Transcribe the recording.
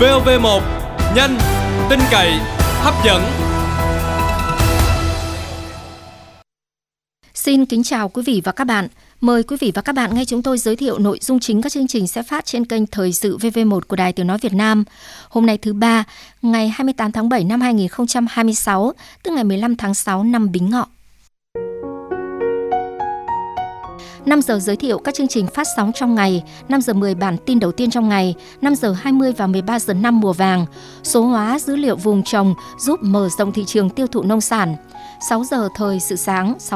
VOV1, nhanh, tin cậy, hấp dẫn. Xin kính chào quý vị và các bạn. Mời quý vị và các bạn nghe chúng tôi giới thiệu nội dung chính các chương trình sẽ phát trên kênh Thời sự VV1 của Đài Tiếng nói Việt Nam. Hôm nay thứ ba, ngày 28 tháng 7 năm 2026, tức ngày 15 tháng 6 năm Bính Ngọ. 5 giờ giới thiệu các chương trình phát sóng trong ngày, 5 giờ 10 bản tin đầu tiên trong ngày, 5 giờ 20 và 13 giờ 5 mùa vàng, số hóa dữ liệu vùng trồng giúp mở rộng thị trường tiêu thụ nông sản, 6 giờ thời sự sáng,